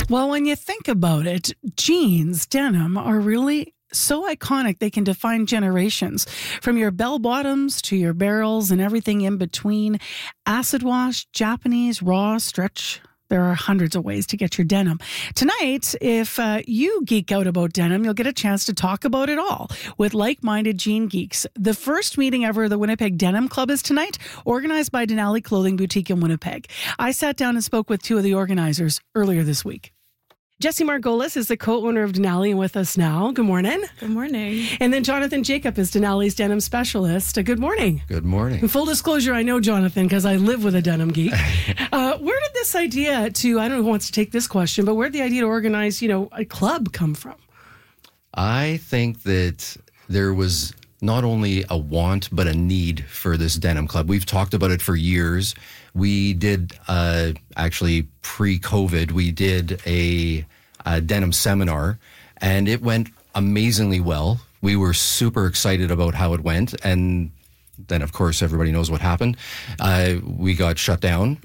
Well, when you think about it, jeans, denim are really so iconic they can define generations. From your bell bottoms to your barrels and everything in between. Acid wash, Japanese, raw, stretch. There are hundreds of ways to get your denim. Tonight, if you geek out about denim, you'll get a chance to talk about it all with like-minded jean geeks. The first meeting ever of the Winnipeg Denim Club is tonight, organized by Denali Clothing Boutique in Winnipeg. I sat down and spoke with two of the organizers earlier this week. Jesse Margolis is the co-owner of Denali and with us now. Good morning. Good morning. And then Jonathan Jacob is Denali's denim specialist. Good morning. Good morning. In full disclosure, I know Jonathan because I live with a denim geek. Where did this idea to, I don't know who wants to take this question, but where did the idea to organize, a club come from? I think that there was not only a want, but a need for this denim club. We've talked about it for years. We did, actually pre-COVID, we did a denim seminar, and it went amazingly well. We were super excited about how it went, and then, of course, everybody knows what happened. We got shut down,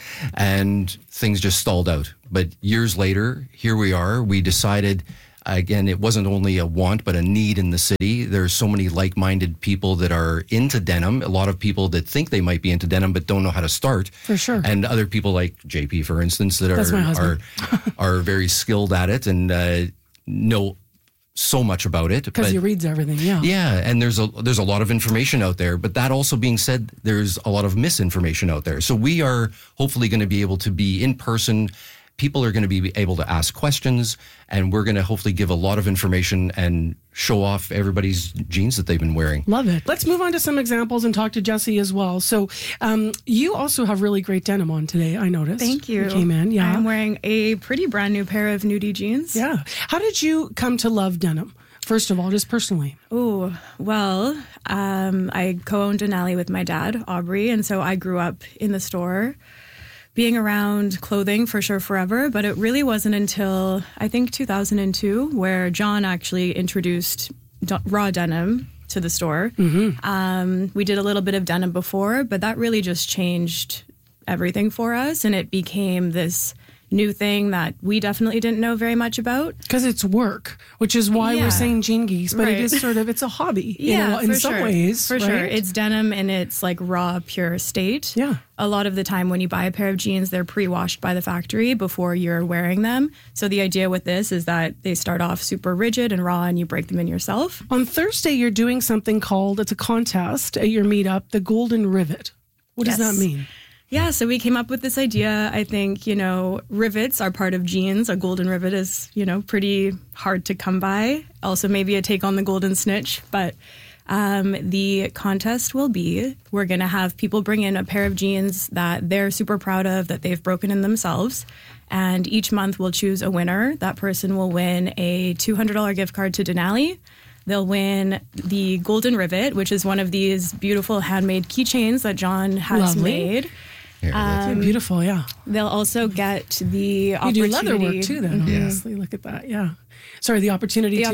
and things just stalled out. But years later, here we are. We decided, again, it wasn't only a want, but a need in the city. There's so many like-minded people that are into denim. A lot of people that think they might be into denim, but don't know how to start. For sure. And other people like JP, for instance, that That's my husband. are very skilled at it and know so much about it. Because he reads everything, yeah. Yeah, and there's a lot of information out there, but that also being said, there's a lot of misinformation out there. So we are hopefully going to be able to be in person. People are going to be able to ask questions, and we're going to hopefully give a lot of information and show off everybody's jeans that they've been wearing. Love it. Let's move on to some examples and talk to Jesse as well. So you also have really great denim on today, I noticed. Thank you. You came in, yeah. I'm wearing a pretty brand new pair of nudie jeans. Yeah. How did you come to love denim? First of all, just personally. Oh, well, I co-owned Denali with my dad, Aubrey, and so I grew up in the store being around clothing for sure forever, but it really wasn't until, I think, 2002 where John actually introduced raw denim to the store. Mm-hmm. We did a little bit of denim before, but that really just changed everything for us, and it became this new thing that we definitely didn't know very much about. Because it's work, which is why we're saying jean geeks, but right. It is it's a hobby. Yeah, in some ways. For right? sure. It's denim in its like raw, pure state. Yeah. A lot of the time when you buy a pair of jeans, they're pre-washed by the factory before you're wearing them. So the idea with this is that they start off super rigid and raw and you break them in yourself. On Thursday, you're doing something called, it's a contest at your meetup, the Golden Rivet. What does that mean? Yeah, so we came up with this idea. I think, rivets are part of jeans. A golden rivet is, pretty hard to come by. Also, maybe a take on the golden snitch. But the contest will be, we're going to have people bring in a pair of jeans that they're super proud of, that they've broken in themselves. And each month we'll choose a winner. That person will win a $200 gift card to Denali. They'll win the Golden Rivet, which is one of these beautiful handmade keychains that John has made. Yeah, beautiful, yeah. They'll also get the opportunity. You do leather work too, then, obviously. Look at that, yeah. Sorry, the opportunity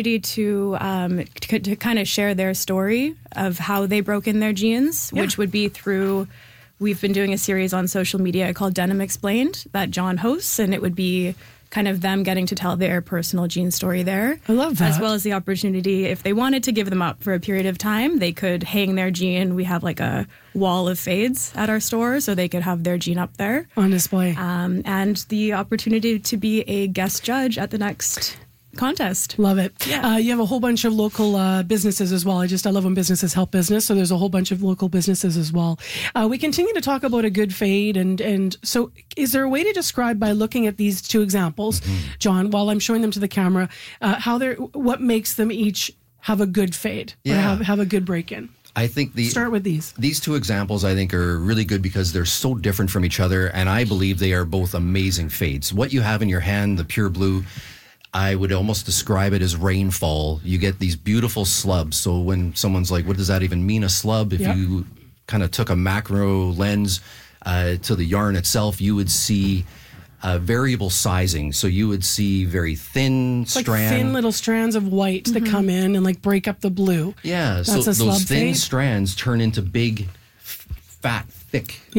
to kind of share their story of how they broke in their jeans, which would be through. We've been doing a series on social media called Denim Explained that John hosts, and it would be kind of them getting to tell their personal jean story there. I love that. As well as the opportunity, if they wanted to give them up for a period of time, they could hang their jean. We have like a wall of fades at our store, so they could have their jean up there. On display. And the opportunity to be a guest judge at the next contest. Love it. Yeah. You have a whole bunch of local businesses as well. I love when businesses help business. So there's a whole bunch of local businesses as well. We continue to talk about a good fade. And so is there a way to describe by looking at these two examples, John, while I'm showing them to the camera, what makes them each have a good fade or have a good break-in? I think start with these. These two examples, I think, are really good because they're so different from each other. And I believe they are both amazing fades. What you have in your hand, the pure blue, I would almost describe it as rainfall. You get these beautiful slubs. So when someone's like, what does that even mean, a slub? If you kind of took a macro lens to the yarn itself, you would see variable sizing. So you would see very thin strands. Like thin little strands of white that come in and like break up the blue. Yeah. That's so a slub those thin fade. strands turn into big, fat, thick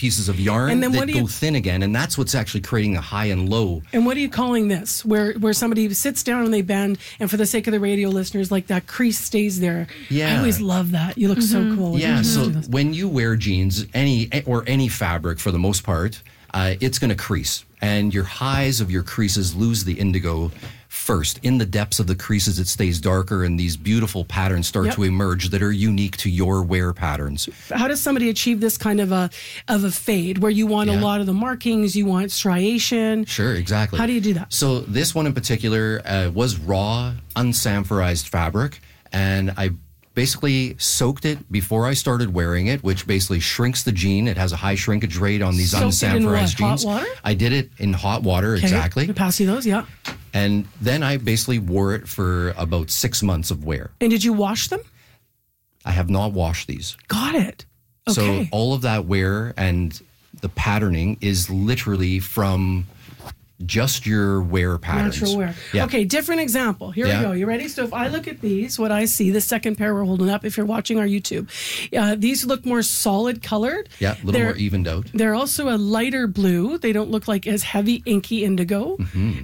pieces of yarn And then that what do go you- thin again, and that's what's actually creating a high and low. And what are you calling this? Where somebody sits down and they bend, and for the sake of the radio listeners, like that crease stays there. Yeah. I always love that. You look so cool. Yeah, You so do this. when you wear jeans, any fabric for the most part, it's going to crease, and your highs of your creases lose the indigo first. In the depths of the creases, it stays darker, and these beautiful patterns start Yep. to emerge that are unique to your wear patterns. How does somebody achieve this kind of a fade where you want a Yeah. lot of the markings, you want striation? Sure, exactly. How do you do that? So this one in particular was raw, unsamphorized fabric, and I basically soaked it before I started wearing it, which basically shrinks the jean. It has a high shrinkage rate on these Soaked it in what, unsamphorized hot jeans. water? I did it in hot water, Okay, exactly. I'm pass you those, yeah. And then I basically wore it for about 6 months of wear. And did you wash them? I have not washed these. Got it. Okay. So all of that wear and the patterning is literally from just your wear patterns. Natural wear. Yeah. Okay, different example. Here Yeah. we go. You ready? So if I look at these, what I see, the second pair we're holding up, if you're watching our YouTube, these look more solid colored. Yeah, a little more evened out. They're also a lighter blue. They don't look like as heavy, inky indigo.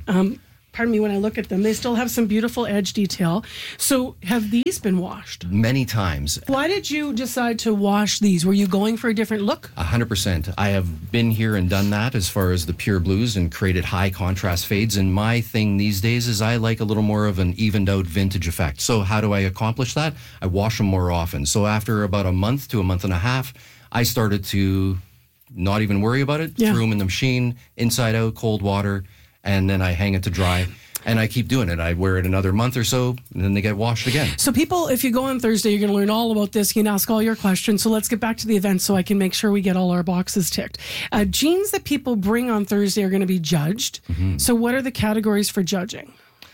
Pardon me, when I look at them, they still have some beautiful edge detail. So have these been washed? Many times. Why did you decide to wash these? Were you going for a different look? 100%. I have been here and done that as far as the pure blues and created high contrast fades. And my thing these days is I like a little more of an evened out vintage effect. So how do I accomplish that? I wash them more often. So after about a month to a month and a half, I started to not even worry about it. Yeah. Threw them in the machine, inside out, cold water, and then I hang it to dry. And I keep doing it. I wear it another month or so, and then they get washed again. So people, if you go on Thursday, you're going to learn all about this. You can ask all your questions. So let's get back to the event so I can make sure we get all our boxes ticked. Jeans that people bring on Thursday are going to be judged. So what are the categories for judging?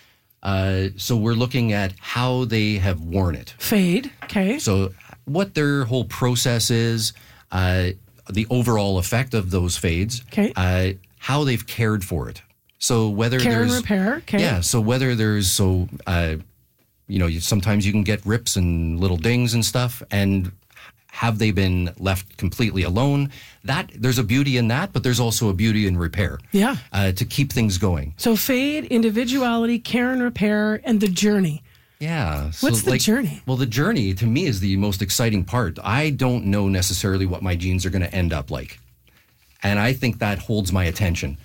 So we're looking at how they have worn it. Fade, okay. So what their whole process is, the overall effect of those fades, Okay. how they've cared for it. So whether Care and there's repair, okay. yeah, so whether there's sometimes you can get rips and little dings and stuff, and have they been left completely alone? That there's a beauty in that, but there's also a beauty in repair. Yeah. To keep things going. So fade, individuality, care and repair, and the journey. Yeah. So What's the journey? Well, the journey to me is the most exciting part. I don't know necessarily what my jeans are going to end up like. And I think that holds my attention.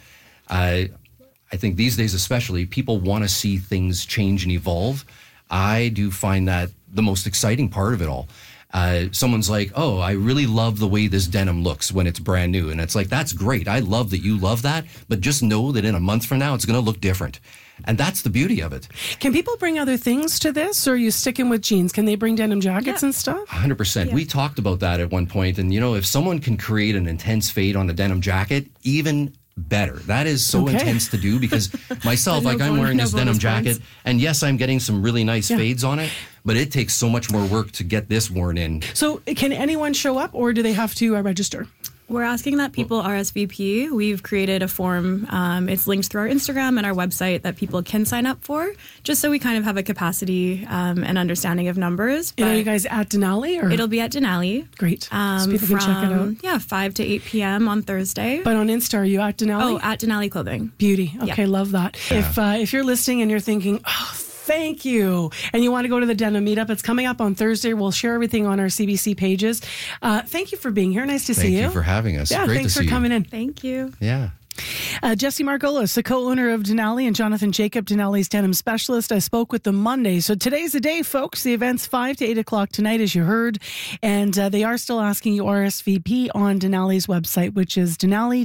I think these days especially, people want to see things change and evolve. I do find that the most exciting part of it all. Someone's like, oh, I really love the way this denim looks when it's brand new. And it's like, that's great. I love that you love that. But just know that in a month from now, it's going to look different. And that's the beauty of it. Can people bring other things to this, or are you sticking with jeans? Can they bring denim jackets and stuff? 100%. We talked about that at one point. And, if someone can create an intense fade on a denim jacket, even better. That is so Okay. intense to do because myself, No I'm bonus- wearing this no denim bonus jacket, points. and yes, I'm getting some really nice fades on it, but it takes so much more work to get this worn in. So can anyone show up, or do they have to register? We're asking that people RSVP. We've created a form. It's linked through our Instagram and our website that people can sign up for, just so we kind of have a capacity and understanding of numbers. And are But you guys at Denali? Or? it'll be at Denali. Great. So people can check it out. Yeah, 5 to 8 p.m. on Thursday. But on Insta, are you at Denali? Oh, at Denali Clothing. Beauty. Okay, love that. If you're listening and you're thinking, oh, thank you, and you want to go to the denim meetup, it's coming up on Thursday. We'll share everything on our CBC pages. Thank you for being here. Nice to see Thank you. you for having us. Yeah, Great thanks to for see coming in. Thank you. Yeah. Jesse Margolis, the co-owner of Denali, and Jonathan Jacob, Denali's denim specialist. I spoke with them Monday. So today's the day, folks. The event's 5 to 8 o'clock tonight, as you heard. And they are still asking you RSVP on Denali's website, which is Denali,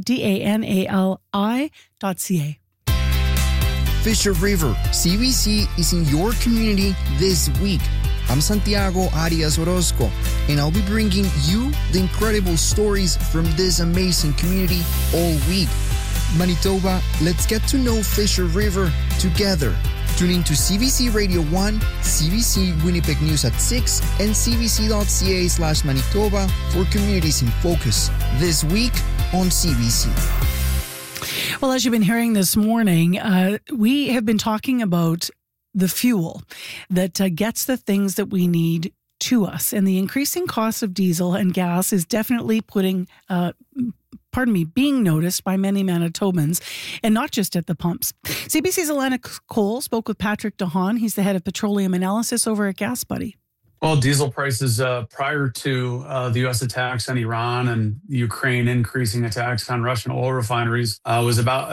DANALI.ca. Fisher River, CBC is in your community this week. I'm Santiago Arias Orozco, and I'll be bringing you the incredible stories from this amazing community all week. Manitoba, let's get to know Fisher River together. Tune in to CBC Radio 1, CBC Winnipeg News at 6, and cbc.ca/Manitoba for Communities in Focus this week on CBC. Well, as you've been hearing this morning, we have been talking about the fuel that gets the things that we need to us. And the increasing cost of diesel and gas is definitely being noticed by many Manitobans, and not just at the pumps. CBC's Alana Cole spoke with Patrick DeHaan. He's the head of petroleum analysis over at GasBuddy. Well, diesel prices prior to the U.S. attacks on Iran and Ukraine increasing attacks on Russian oil refineries was about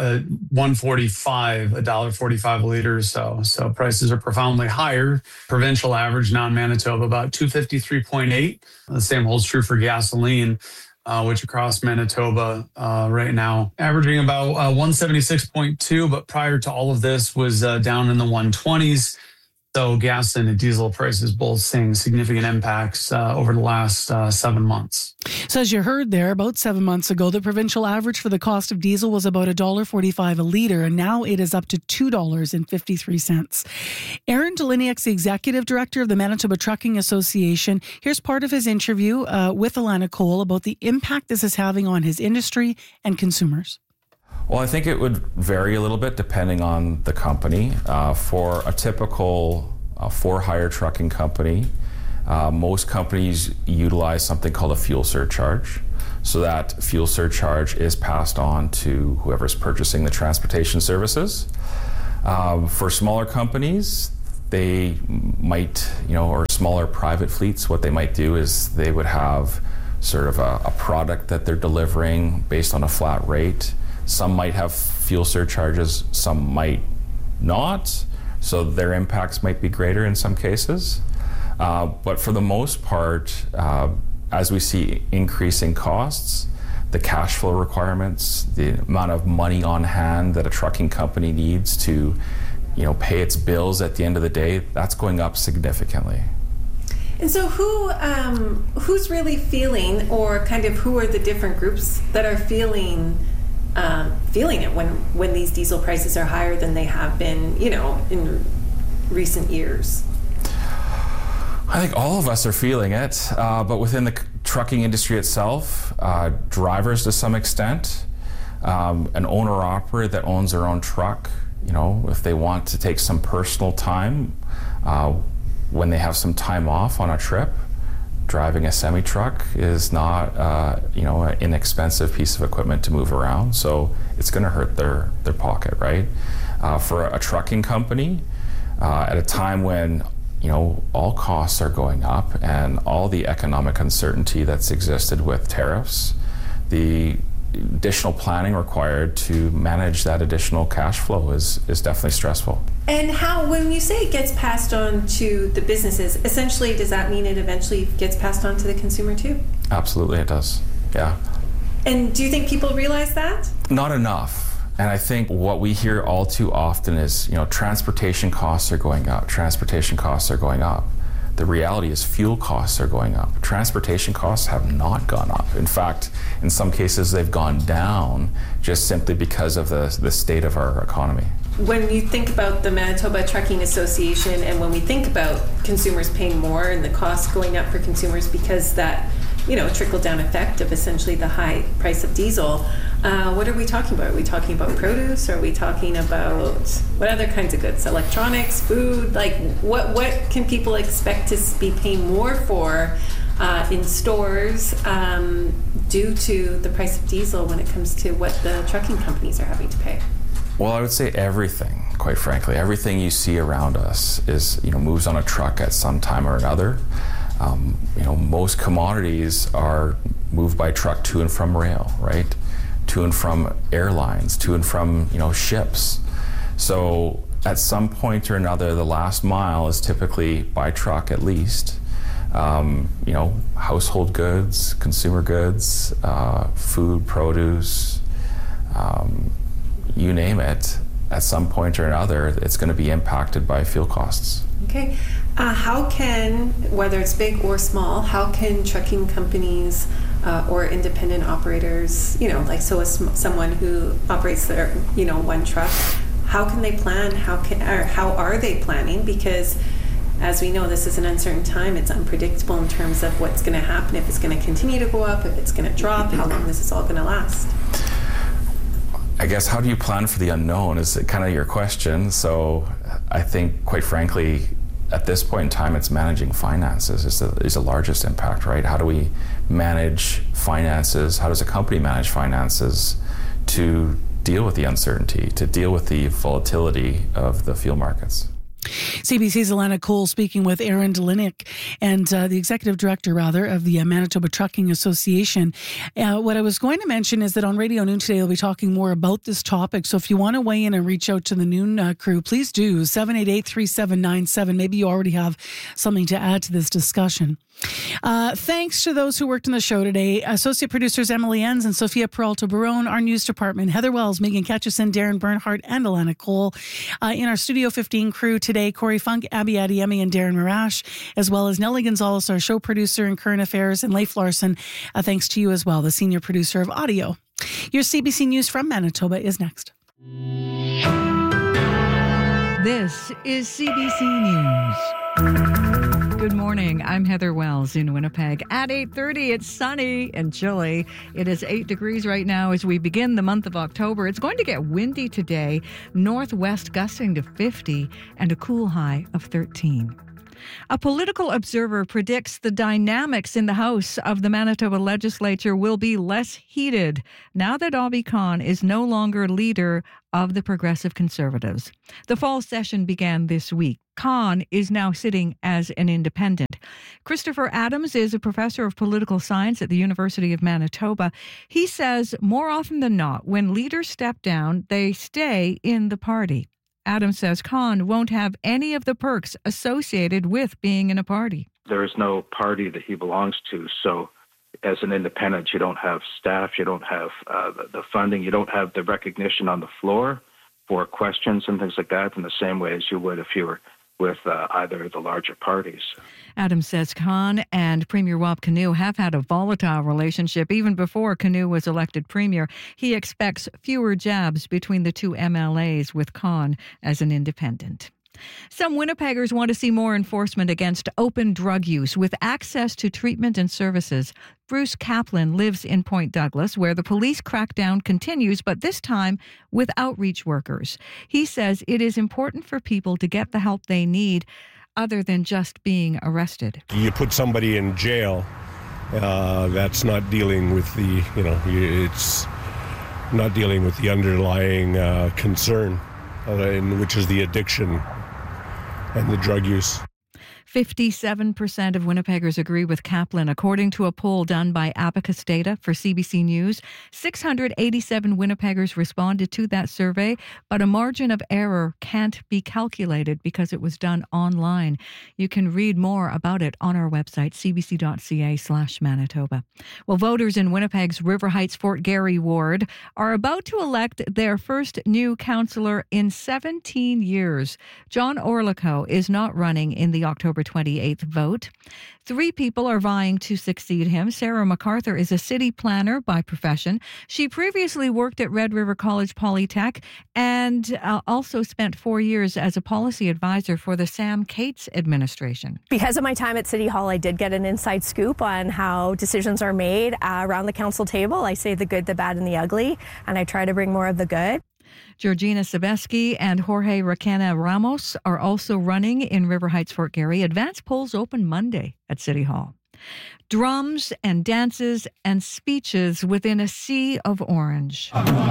$1.45 a liter or so. So prices are profoundly higher. Provincial average, non-Manitoba, about $253.8. The same holds true for gasoline, which across Manitoba right now averaging about $176.2, but prior to all of this was down in the 120s. So gas and diesel prices both seeing significant impacts over the last 7 months. So as you heard there, about 7 months ago, the provincial average for the cost of diesel was about $1.45 a litre, and now it is up to $2.53. Aaron Deliniak's the executive director of the Manitoba Trucking Association. Here's part of his interview with Alana Cole about the impact this is having on his industry and consumers. Well, I think it would vary a little bit depending on the company. For a typical for-hire trucking company, most companies utilize something called a fuel surcharge. So that fuel surcharge is passed on to whoever's purchasing the transportation services. For smaller companies, they might, or smaller private fleets, what they might do is they would have sort of a product that they're delivering based on a flat rate. Some might have fuel surcharges, some might not, so their impacts might be greater in some cases. But for the most part, as we see increasing costs, the cash flow requirements, the amount of money on hand that a trucking company needs to, pay its bills at the end of the day, that's going up significantly. And so who's really feeling, or kind of who are the different groups that are feeling it when these diesel prices are higher than they have been, in recent years? I think all of us are feeling it, but within the trucking industry itself, drivers to some extent, an owner-operator that owns their own truck, if they want to take some personal time, when they have some time off on a trip, driving a semi-truck is not, an inexpensive piece of equipment to move around, so it's going to hurt their pocket, right? For a trucking company, at a time when, all costs are going up and all the economic uncertainty that's existed with tariffs, the additional planning required to manage that additional cash flow is definitely stressful. And how, when you say it gets passed on to the businesses, essentially does that mean it eventually gets passed on to the consumer too? Absolutely it does, yeah. And do you think people realize that? Not enough. And I think what we hear all too often is, transportation costs are going up, transportation costs are going up. The reality is fuel costs are going up. Transportation costs have not gone up. In fact, in some cases they've gone down just simply because of the state of our economy. When you think about the Manitoba Trucking Association and when we think about consumers paying more and the costs going up for consumers because that, trickle-down effect of essentially the high price of diesel, what are we talking about? Are we talking about produce? Are we talking about what other kinds of goods? Electronics, food? Like what can people expect to be paying more for in stores due to the price of diesel when it comes to what the trucking companies are having to pay? Well, I would say everything, quite frankly. Everything you see around us is, moves on a truck at some time or another. Most commodities are moved by truck to and from rail, right? To and from airlines, to and from, ships. So at some point or another, the last mile is typically by truck at least. Household goods, consumer goods, food, produce, you name it, at some point or another, it's going to be impacted by fuel costs. Okay. How can, whether it's big or small, how can trucking companies or independent operators, someone who operates their, one truck, how can they plan? How are they planning? Because as we know, this is an uncertain time. It's unpredictable in terms of what's going to happen, if it's going to continue to go up, if it's going to drop, how long this is all going to last. I guess, how do you plan for the unknown is kind of your question. So I think, quite frankly, at this point in time, it's managing finances is the largest impact, right? How do we manage finances? How does a company manage finances to deal with the uncertainty, to deal with the volatility of the fuel markets? CBC's Alana Cole speaking with Aaron Delinick, and the executive director, of the Manitoba Trucking Association. What I was going to mention is that on Radio Noon today, they'll be talking more about this topic. So if you want to weigh in and reach out to the Noon crew, please do. 788-3797. Maybe you already have something to add to this discussion. Thanks to those who worked on the show today. Associate producers Emily Enns and Sophia Peralta-Barone. Our news department, Heather Wells, Megan Ketchison, Darren Bernhardt, and Alana Cole. In our Studio 15 crew today, Corey Funk, Abby Adiemi, and Darren Marash, as well as Nellie Gonzalez, our show producer in Current Affairs, and Leif Larson. Thanks to you as well, the senior producer of audio. Your CBC News from Manitoba is next. This is CBC News. Good morning. I'm Heather Wells in Winnipeg. At 8:30, it's sunny and chilly. It is 8 degrees right now as we begin the month of October. It's going to get windy today, northwest gusting to 50 and a cool high of 13. A political observer predicts the dynamics in the House of the Manitoba Legislature will be less heated now that Obby Khan is no longer leader of the Progressive Conservatives. The fall session began this week. Khan is now sitting as an independent. Christopher Adams is a professor of political science at the University of Manitoba. He says more often than not, when leaders step down, they stay in the party. Adams says Khan won't have any of the perks associated with being in a party. There is no party that he belongs to, so as an independent, you don't have staff, you don't have the funding, you don't have the recognition on the floor for questions and things like that in the same way as you would if you were with either of the larger parties. Adams says Khan and Premier Wab Kinew have had a volatile relationship even before Kinew was elected Premier. He expects fewer jabs between the two MLAs with Khan as an independent. Some Winnipeggers want to see more enforcement against open drug use with access to treatment and services. Bruce Kaplan lives in Point Douglas, where the police crackdown continues, but this time with outreach workers. He says it is important for people to get the help they need other than just being arrested. You put somebody in jail, that's not dealing with the, it's not dealing with the underlying concern, which is the addiction and the drug use. 57% of Winnipeggers agree with Kaplan, according to a poll done by Abacus Data for CBC News. 687 Winnipeggers responded to that survey, but a margin of error can't be calculated because it was done online. You can read more about it on our website, cbc.ca/Manitoba. Well, voters in Winnipeg's River Heights Fort Garry ward are about to elect their first new councillor in 17 years. John Orlico is not running in the October 28th vote. 3 people are vying to succeed him. Sarah MacArthur is a city planner by profession. She previously worked at Red River College Polytech and also spent 4 years as a policy advisor for the Sam Cates administration. Because of my time at City Hall, I did get an inside scoop on how decisions are made around the council table. I say the good, the bad, and the ugly, and I try to bring more of the good. Georgina Sabeski and Jorge Requena Ramos are also running in River Heights Fort Garry. Advance polls open Monday at City Hall. Drums and dances and speeches within a sea of orange.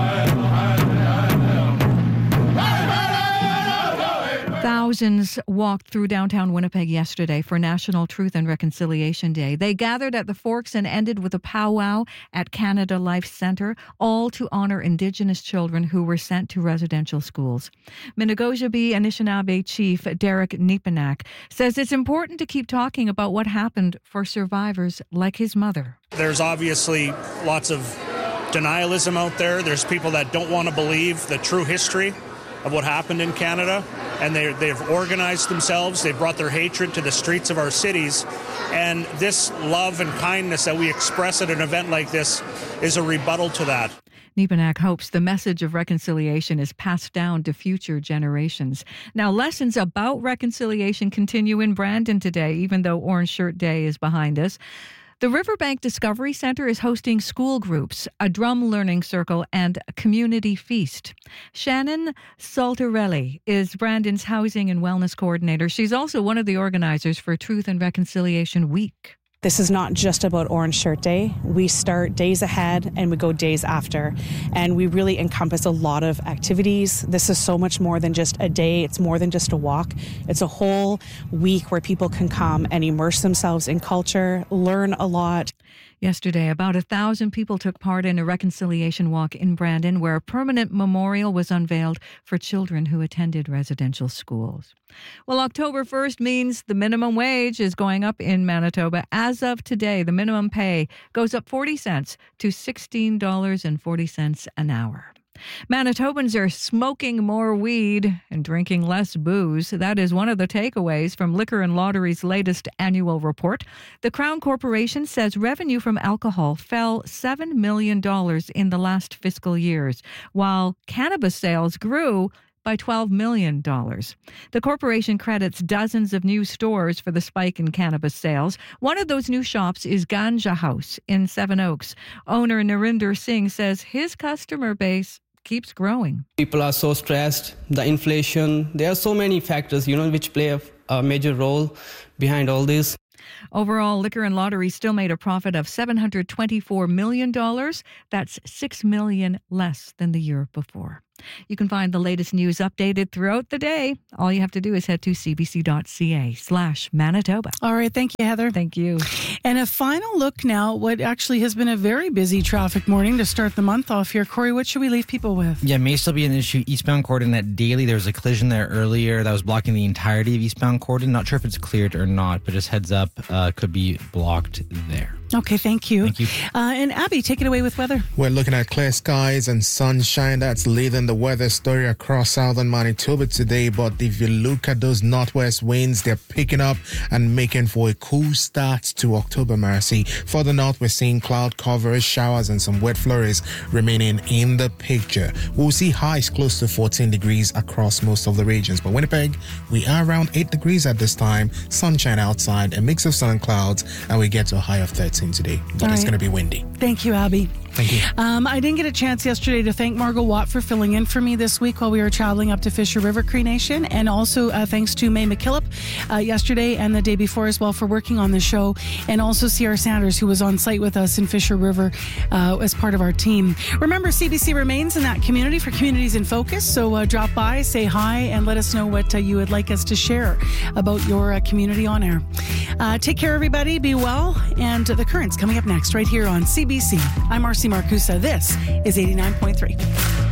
Thousands walked through downtown Winnipeg yesterday for National Truth and Reconciliation Day. They gathered at the Forks and ended with a powwow at Canada Life Centre, all to honor Indigenous children who were sent to residential schools. Minnegoja-Bee Anishinaabe Chief Derek Nepanak says it's important to keep talking about what happened for survivors like his mother. There's obviously lots of denialism out there. There's people that don't want to believe the true history of what happened in Canada, and they've organized themselves. They've brought their hatred to the streets of our cities, and this love and kindness that we express at an event like this is a rebuttal to that. Nepanak hopes the message of reconciliation is passed down to future generations. Now, lessons about reconciliation continue in Brandon today, even though Orange Shirt Day is behind us. The Riverbank Discovery Centre is hosting school groups, a drum learning circle, and a community feast. Shannon Saltarelli is Brandon's Housing and Wellness Coordinator. She's also one of the organizers for Truth and Reconciliation Week. This is not just about Orange Shirt Day. We start days ahead and we go days after. And we really encompass a lot of activities. This is so much more than just a day. It's more than just a walk. It's a whole week where people can come and immerse themselves in culture, learn a lot. Yesterday, about 1,000 people took part in a reconciliation walk in Brandon, where a permanent memorial was unveiled for children who attended residential schools. Well, October 1st means the minimum wage is going up in Manitoba. As of today, the minimum pay goes up 40 cents to $16.40 an hour. Manitobans are smoking more weed and drinking less booze. That is one of the takeaways from Liquor and Lottery's latest annual report. The Crown Corporation says revenue from alcohol fell $7 million in the last fiscal years, while cannabis sales grew by $12 million. The corporation credits dozens of new stores for the spike in cannabis sales. One of those new shops is Ganja House in Seven Oaks. Owner Narinder Singh says his customer base keeps growing. People are so stressed, the inflation, there are so many factors, which play a major role behind all this. Overall, Liquor and Lottery still made a profit of $724 million. That's $6 million less than the year before. You can find the latest news updated throughout the day. All you have to do is head to cbc.ca/Manitoba. All right. Thank you, Heather. Thank you. And a final look now, what actually has been a very busy traffic morning to start the month off here. Corey, what should we leave people with? Yeah, may still be an issue. Eastbound Cordon at Daly, there was a collision there earlier that was blocking the entirety of eastbound Cordon. Not sure if it's cleared or not, but just heads up, could be blocked there. Okay, thank you. Thank you. And Abby, take it away with weather. We're looking at clear skies and sunshine. That's leading the weather story across southern Manitoba today. But if you look at those northwest winds, they're picking up and making for a cool start to October, Mercy. Further north, we're seeing cloud cover, showers, and some wet flurries remaining in the picture. We'll see highs close to 14 degrees across most of the regions. But Winnipeg, we are around 8 degrees at this time. Sunshine outside, a mix of sun and clouds, and we get to a high of 13 today. But it's going to be windy. Thank you, Abby. Thank you. I didn't get a chance yesterday to thank Margot Watt for filling in for me this week while we were traveling up to Fisher River Cree Nation. And also thanks to May McKillop yesterday and the day before as well for working on the show. And also C.R. Sanders, who was on site with us in Fisher River as part of our team. Remember, CBC remains in that community for Communities in Focus. So drop by, say hi, and let us know what you would like us to share about your community on air. Take care, everybody. Be well. And The Currents coming up next right here on CBC. I'm Marcy Marcusa. This is 89.3.